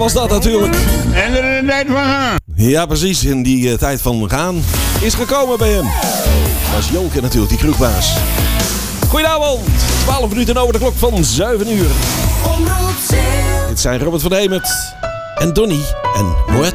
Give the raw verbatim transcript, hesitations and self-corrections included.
Was dat natuurlijk. En er is een tijd van gaan. Ja, precies. In die uh, tijd van gaan is gekomen bij hem. Dat was Jonker natuurlijk, die kroegbaas. Goedenavond. twaalf minuten over de klok van zeven uur. Dit zijn Robert van Hemert en Donnie en Moët.